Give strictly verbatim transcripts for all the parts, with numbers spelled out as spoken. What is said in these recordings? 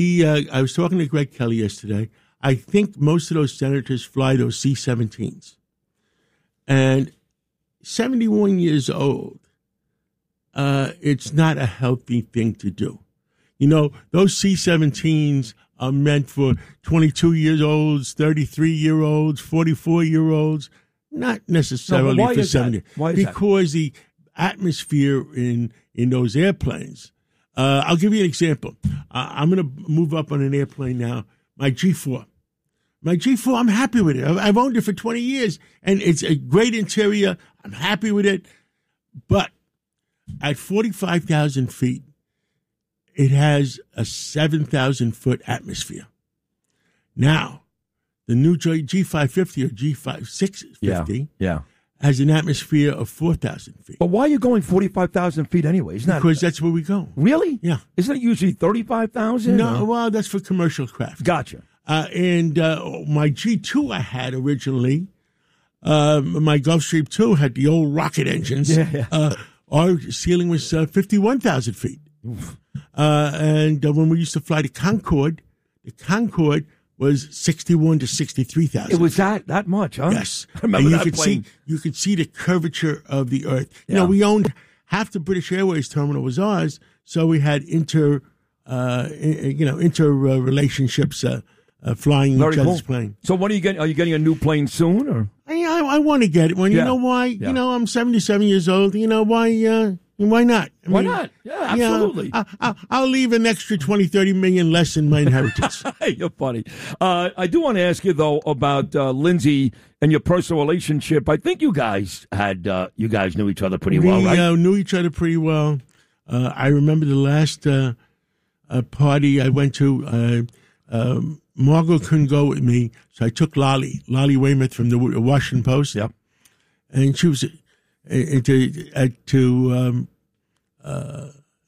He, uh, I was talking to Greg Kelly yesterday. I think most of those senators fly those C seventeens. And seventy-one years old, uh, it's not a healthy thing to do. You know, those C seventeens are meant for twenty-two-year-olds, thirty-three-year-olds, forty-four-year-olds, not necessarily no, why for is seventy. That? Why is because that? the atmosphere in, in those airplanes. Uh, I'll give you an example. Uh, I'm going to move up on an airplane now. My G four. My G four, I'm happy with it. I've, I've owned it for twenty years, and it's a great interior. I'm happy with it. But at forty-five thousand feet, it has a seven thousand foot atmosphere. Now, the new G five fifty or G six fifty yeah, yeah. has an atmosphere of four thousand feet. But why are you going forty-five thousand feet anyway? Isn't that, because that's where we go. Really? Yeah. Isn't it usually thirty-five thousand? No, well, that's for commercial craft. Gotcha. Uh, and uh, my G two I had originally, uh, my Gulfstream two had the old rocket engines. Yeah, yeah. Uh, our ceiling was uh, fifty-one thousand feet. Uh, and uh, when we used to fly the Concorde, the Concorde was sixty-one to sixty-three thousand. It was that that much, huh? Yes. I remember and you that could plane. see you could see the curvature of the Earth. Yeah. You know, we owned half the British Airways terminal was ours, so we had inter, uh, you know, inter uh, relationships. Uh, Uh, flying Very each other's cool. plane. So when are you getting? Are you getting a new plane soon, or? I I, I want to get it. When Yeah. you know why? Yeah. You know, I'm seventy-seven years old. You know why? Uh, why not? I Why mean, not? Yeah, you know, absolutely. I, I, I'll leave an extra twenty, thirty million less in my inheritance. Hey, you're funny. Uh, I do want to ask you though about uh, Lindsay and your personal relationship. I think you guys had uh, you guys knew each other pretty we well, right? uh, knew each other pretty well. Uh, I remember the last uh, uh, party I went to. Uh, um, Margot couldn't go with me, so I took Lolly, Lolly Weymouth from the Washington Post. Yep. And she was uh, to, uh, to, um, uh,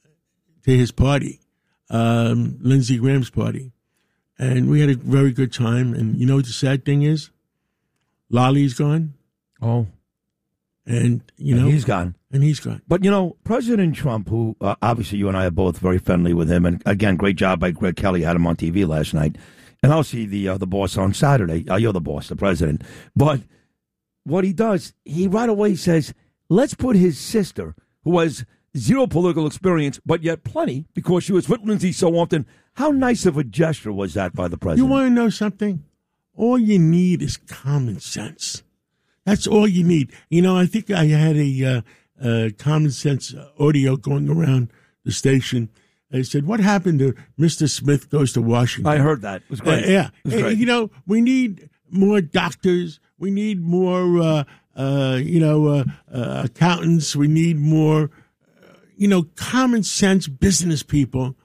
to his party, um, Lindsey Graham's party. And we had a very good time. And you know what the sad thing is? Lolly's gone. Oh. And, you know. And he's gone. And he's gone. But, you know, President Trump, who uh, obviously you and I are both very friendly with him. And, again, great job by Greg Kelly. Had him on T V last night. And I'll see the uh, the boss on Saturday. Uh, you're the boss, the president. But what he does, he right away says, let's put his sister, who has zero political experience, but yet plenty, because she was with Lindsay so often. How nice of a gesture was that by the president? You want to know something? All you need is common sense. That's all you need. You know, I think I had a uh, uh, common sense audio going around the station. They said, what happened to Mister Smith goes to Washington? I heard that. It was great. Uh, yeah. It was great. You know, we need more doctors. We need more, uh, uh, you know, uh, uh, accountants. We need more, uh, you know, common sense business people.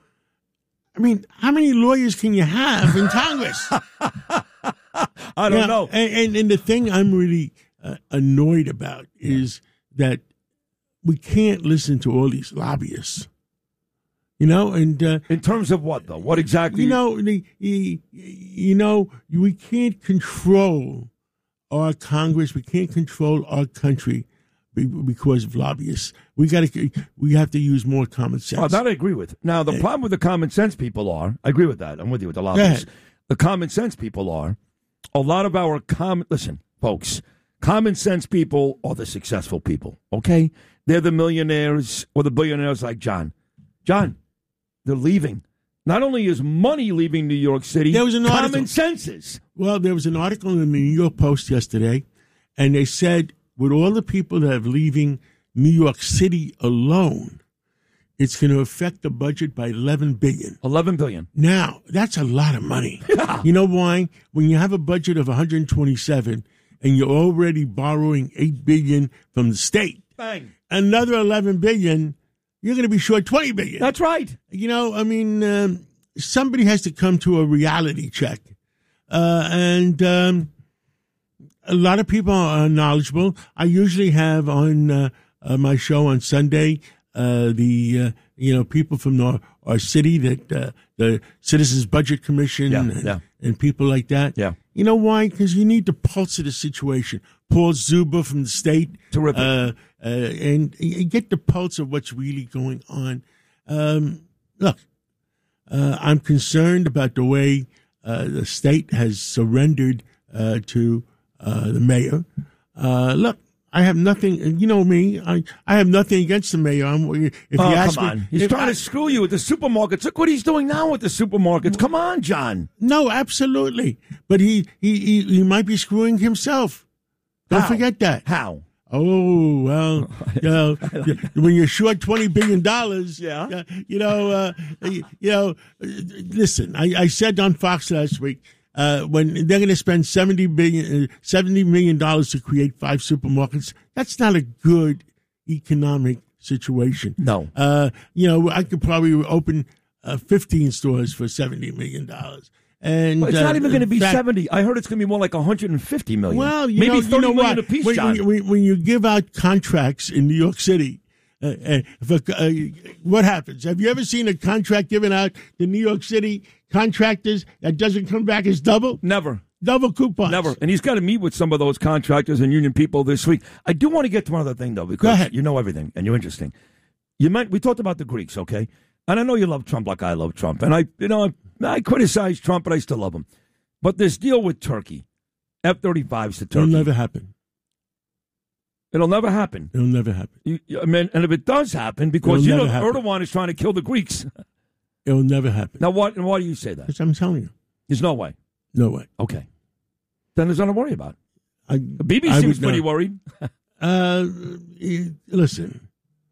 I mean, how many lawyers can you have in Congress? I don't you know, know. And, and, and the thing I'm really uh, annoyed about is that we can't listen to all these lobbyists. You know, and uh, in terms of what though? What exactly? You know, the, you, you know, we can't control our Congress. We can't control our country because of lobbyists. We got to. We have to use more common sense. Oh, that I agree with. Now, the yeah. problem with the common sense people are, I agree with that. I'm with you with the lobbyists. The common sense people are, a lot of our common. Listen, folks, common sense people are the successful people. Okay, they're the millionaires or the billionaires like John. John. They're leaving. Not only is money leaving New York City, there was an common article. senses. Well, there was an article in the New York Post yesterday, and they said with all the people that are leaving New York City alone, it's going to affect the budget by eleven billion dollars. eleven billion dollars. Now, that's a lot of money. Yeah. You know why? When you have a budget of one hundred twenty-seven and you're already borrowing eight billion dollars from the state, bang, another eleven billion dollars, you're going to be short twenty billion dollars. That's right. You know, I mean, um, somebody has to come to a reality check. Uh, and um, a lot of people are knowledgeable. I usually have on uh, uh, my show on Sunday uh, the, uh, you know, people from our, our city, that uh, the Citizens Budget Commission yeah, and, yeah. and people like that. Yeah. You know why? Because you need the pulse of the situation. Paul Zuba from the state. Terrific. Uh, uh, and you get the pulse of what's really going on. Um, look, Uh, I'm concerned about the way uh, the state has surrendered uh, to uh, the mayor. Uh, look, I have nothing. You know me. I, I have nothing against the mayor. I'm, if oh, you ask come on. me, He's trying I, to screw you with the supermarkets. Look what he's doing now with the supermarkets. Come on, John. No, absolutely. But he he, he, he might be screwing himself. Don't How? forget that. How? Oh, well, you know, when you're short twenty billion dollars, yeah. you know, uh, you know, listen, I, I said on Fox last week, uh, when they're going to spend seventy billion, uh, seventy million dollars to create five supermarkets, that's not a good economic situation. No. Uh, you know, I could probably open uh, fifteen stores for seventy million dollars. And well, it's uh, not even going to be fact, seventy. I heard it's going to be more like one hundred fifty million. Well, you maybe know, thirty you know million what? apiece, when, John. when, when you give out contracts in New York City, uh, uh, for, uh, what happens? Have you ever seen a contract given out to New York City contractors that doesn't come back as double? Never. Double coupons. Never. And he's got to meet with some of those contractors and union people this week. I do want to get to one other thing, though, because Go ahead. you know everything and you're interesting. You meant we talked about the Greeks, okay? And I know you love Trump like I love Trump. And I, you know, I, I criticize Trump, but I still love him. But this deal with Turkey, F thirty-fives to Turkey. It'll never happen. It'll never happen. It'll never happen. You, I mean, and if it does happen, because, It'll you know, never happen. Erdogan is trying to kill the Greeks. It'll never happen. Now, what, and why do you say that? Because I'm telling you. There's no way. No way. Okay. Then there's nothing to worry about. I, B B I seems would pretty not. worried. Uh, listen.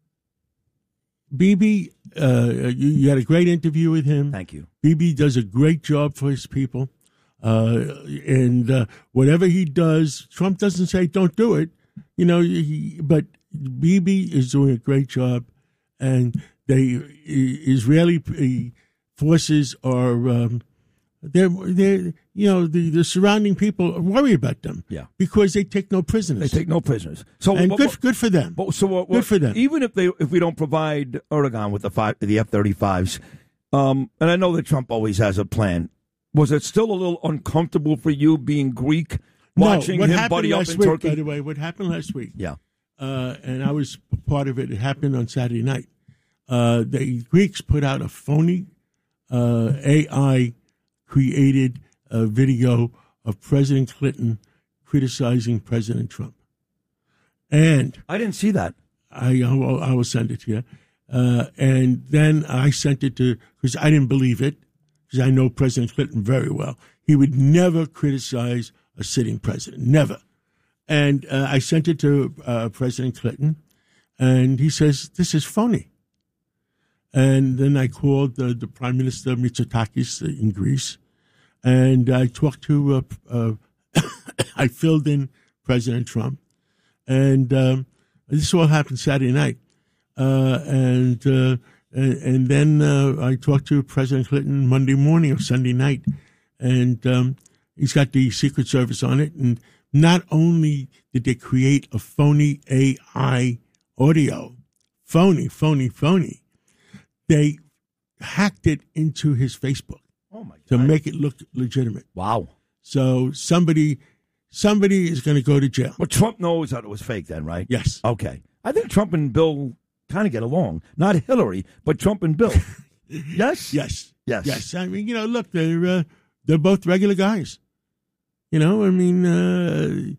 B B, uh, you, you had a great interview with him. Thank you. B B does a great job for his people. Uh, and uh, whatever he does, Trump doesn't say don't do it, you know. He, but B B is doing a great job, and the Israeli forces are um, they're they you know the, the surrounding people worry about them, yeah, because they take no prisoners. They take no prisoners. So and what, good what, good for them. But, so what, good for them. Even if they if we don't provide Erdogan with the five, the F thirty-fives, um, and I know that Trump always has a plan. Was it still a little uncomfortable for you being Greek, watching no, what him happened buddy up last in week, Turkey? By the way, what happened last week? Yeah, uh, and I was part of it. It happened on Saturday night. Uh, the Greeks put out a phony uh, A I created a video of President Clinton criticizing President Trump, and I didn't see that. I I will, I will send it to you. Uh, and then I sent it to because I didn't believe it. Because I know President Clinton very well. He would never criticize a sitting president, never. And uh, I sent it to uh, President Clinton, and he says, this is phony. And then I called the, the Prime Minister Mitsotakis in Greece, and I talked to, uh, uh, I filled in President Trump, and um, this all happened Saturday night. Uh, and... Uh, And, and then uh, I talked to President Clinton Monday morning or Sunday night, and um, he's got the Secret Service on it. And not only did they create a phony A I audio, phony, phony, phony, they hacked it into his Facebook oh my God. to make it look legitimate. Wow. So somebody, somebody is going to go to jail. Well, Trump knows that it was fake then, right? Yes. Okay. I think Trump and Bill kind of get along. Not Hillary, but Trump and Bill. Yes? Yes. Yes. Yes. I mean, you know, look, they're uh, they're both regular guys. You know, I mean, uh,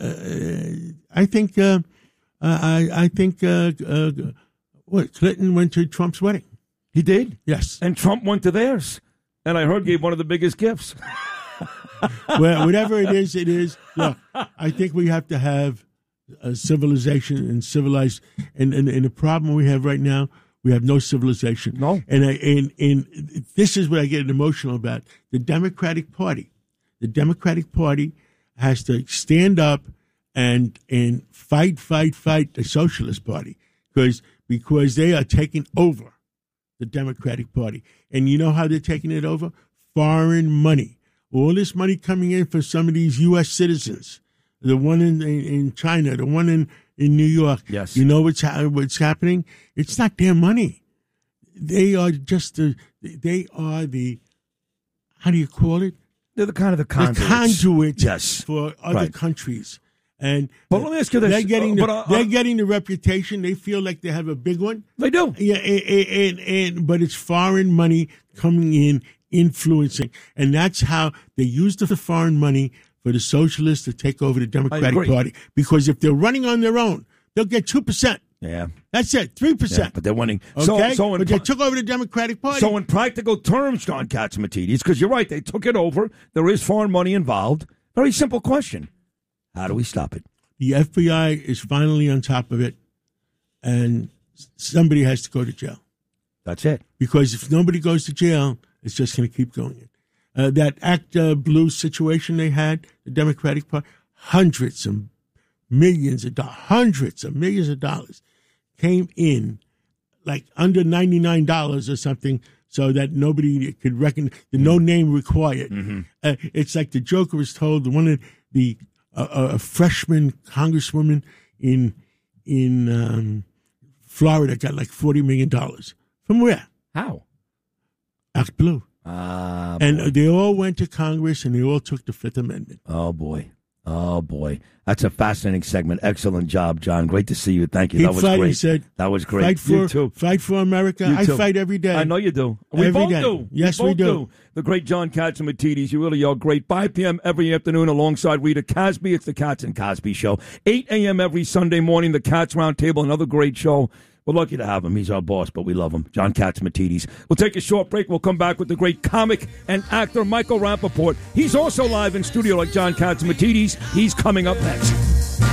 uh, I think uh, I I think uh, uh, what Clinton went to Trump's wedding. He did? Yes. And Trump went to theirs. And I heard gave one of the biggest gifts. Well, whatever it is, it is. Look, I think we have to have a civilization and civilized, and, and, and the problem we have right now, we have no civilization. No. And, I, and, and this is what I get emotional about. The Democratic Party, the Democratic Party has to stand up and and fight, fight, fight the Socialist Party because because they are taking over the Democratic Party. And you know how they're taking it over? Foreign money. All this money coming in for some of these U S citizens. The one in, in, in China, the one in, in New York. Yes. You know what's, ha- what's happening? It's not their money. They are just the, they are the, how do you call it? They're the kind of the conduits. The conduit yes. for other right. countries. And but let me ask you this: they're getting, uh, the, but, uh, they're uh, getting the reputation. They feel like they have a big one. They do. Yeah, and, and, and but it's foreign money coming in, influencing, and that's how they use the foreign money for the socialists to take over the Democratic Party. Because if they're running on their own, they'll get two percent. Yeah, that's it, three yeah, percent. but they're winning. Okay, so, so but pra- they took over the Democratic Party. So in practical terms, John Catsimatidis, because you're right, they took it over. There is foreign money involved. Very simple question: how do we stop it? The F B I is finally on top of it, and somebody has to go to jail. That's it. Because if nobody goes to jail, it's just going to keep going. Uh, that Act uh, Blue situation they had, the Democratic Party, hundreds of millions of dollars, hundreds of millions of dollars came in, like under ninety-nine dollars or something, so that nobody could reckon the no name required. Mm-hmm. Uh, it's like the Joker was told one of the uh, a freshman congresswoman in in um, Florida got like forty million dollars. From where? How? Act Blue. Ah, and boy. they all went to Congress and they all took the Fifth Amendment. Oh, boy. Oh, boy. That's a fascinating segment. Excellent job, John. Great to see you. Thank you. Keep that was fighting, great. Said, that was great. Fight for, you too. Fight for America. You I too. fight every day. I know you do. We every both day. do. Yes, we, we both do. do. The great John Catsimatidis. You really are great. five p.m. every afternoon alongside Rita Cosby. It's the Cats and Cosby Show. eight a.m. every Sunday morning, the Cats Roundtable, another great show. We're lucky to have him. He's our boss, but we love him. John Catsimatidis. We'll take a short break. We'll come back with the great comic and actor Michael Rappaport. He's also live in studio like John Catsimatidis. He's coming up next.